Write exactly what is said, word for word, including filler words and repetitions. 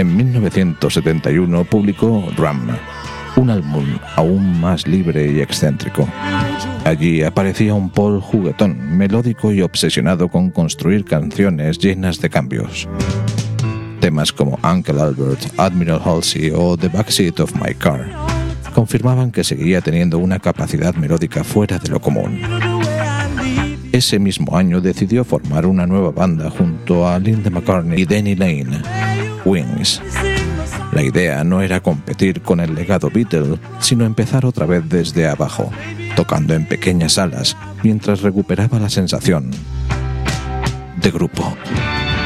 En mil novecientos setenta y uno publicó Ram, un álbum aún más libre y excéntrico. Allí aparecía un Paul juguetón, melódico y obsesionado con construir canciones llenas de cambios. Temas como Uncle Albert, Admiral Halsey o The Backseat of My Car confirmaban que seguía teniendo una capacidad melódica fuera de lo común. Ese mismo año decidió formar una nueva banda junto a Linda McCartney y Denny Lane, Wings. La idea no era competir con el legado Beatle, sino empezar otra vez desde abajo, tocando en pequeñas salas mientras recuperaba la sensación de grupo.